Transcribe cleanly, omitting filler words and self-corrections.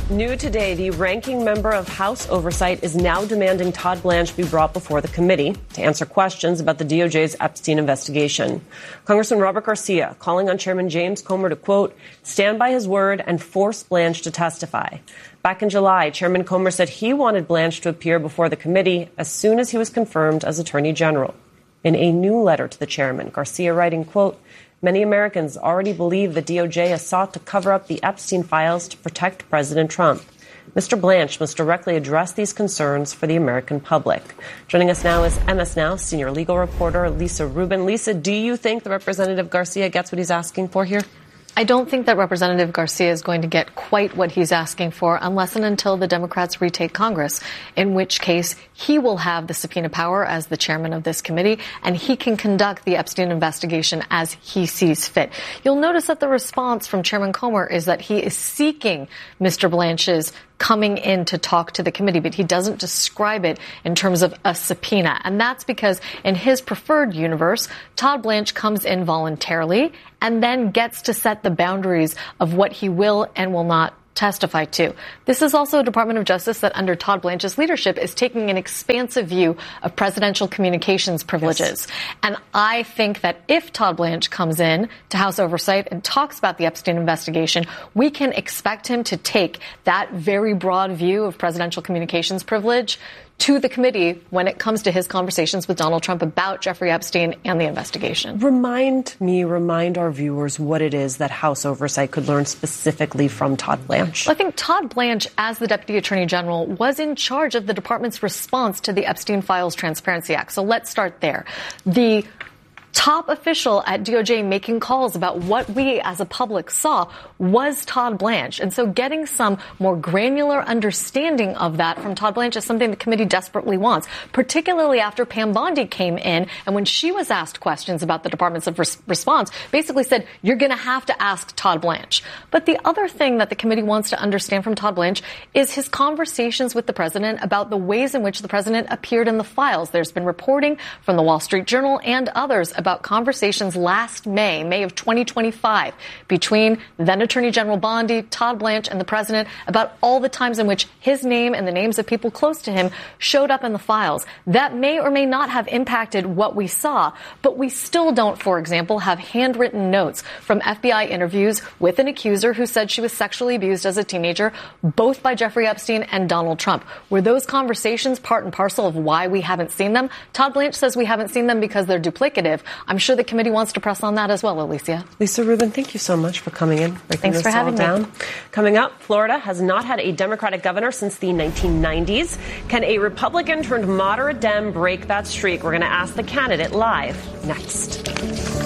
New today, the ranking member of House Oversight is now demanding Todd Blanche be brought before the committee to answer questions about the DOJ's Epstein investigation. Congressman Robert Garcia calling on Chairman James Comer to, quote, stand by his word and force Blanche to testify. Back in July, Chairman Comer said he wanted Blanche to appear before the committee as soon as he was confirmed as Attorney General. In a new letter to the chairman, Garcia writing, quote, many Americans already believe the DOJ has sought to cover up the Epstein files to protect President Trump. Mr. Blanche must directly address these concerns for the American public. Joining us now is MS Now senior legal reporter Lisa Rubin. Lisa, do you think the Representative Garcia gets what he's asking for here? I don't think that Representative Garcia is going to get quite what he's asking for unless and until the Democrats retake Congress, in which case he will have the subpoena power as the chairman of this committee, and he can conduct the Epstein investigation as he sees fit. You'll notice that the response from Chairman Comer is that he is seeking Mr. Blanche's coming in to talk to the committee, but he doesn't describe it in terms of a subpoena. And that's because in his preferred universe, Todd Blanche comes in voluntarily and then gets to set the boundaries of what he will and will not testify to. This is also a Department of Justice that under Todd Blanche's leadership is taking an expansive view of presidential communications privileges. Yes. And I think that if Todd Blanche comes in to House Oversight and talks about the Epstein investigation, we can expect him to take that very broad view of presidential communications privilege to the committee when it comes to his conversations with Donald Trump about Jeffrey Epstein and the investigation. Remind our viewers what it is that House Oversight could learn specifically from Todd Blanche. Well, I think Todd Blanche, as the Deputy Attorney General, was in charge of the department's response to the Epstein Files Transparency Act. So let's start there. The top official at DOJ making calls about what we as a public saw was Todd Blanche. And so getting some more granular understanding of that from Todd Blanche is something the committee desperately wants, particularly after Pam Bondi came in and when she was asked questions about the department's response, basically said, you're going to have to ask Todd Blanche. But the other thing that the committee wants to understand from Todd Blanche is his conversations with the president about the ways in which the president appeared in the files. There's been reporting from the Wall Street Journal and others about conversations last May of 2025, between then Attorney General Bondi, Todd Blanche, and the president about all the times in which his name and the names of people close to him showed up in the files. That may or may not have impacted what we saw, but we still don't, for example, have handwritten notes from FBI interviews with an accuser who said she was sexually abused as a teenager, both by Jeffrey Epstein and Donald Trump. Were those conversations part and parcel of why we haven't seen them? Todd Blanche says we haven't seen them because they're duplicative. I'm sure the committee wants to press on that as well, Alicia. Lisa Rubin, thank you so much for coming in. Thanks for having me. Coming up, Florida has not had a Democratic governor since the 1990s. Can a Republican turned moderate Dem break that streak? We're going to ask the candidate live next.